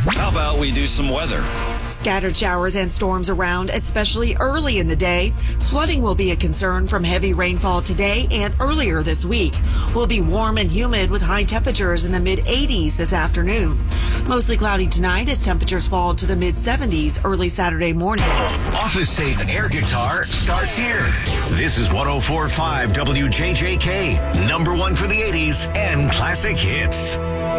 How about we do some weather? Scattered showers and storms around, especially early in the day. Flooding will be a concern from heavy rainfall today and earlier this week. Will be warm and humid with high temperatures in the mid-80s this afternoon. Mostly cloudy tonight as temperatures fall into the mid-70s early Saturday morning. Office Safe Air Guitar starts here. This is 104.5 WJJK, number one for the 80s and classic hits.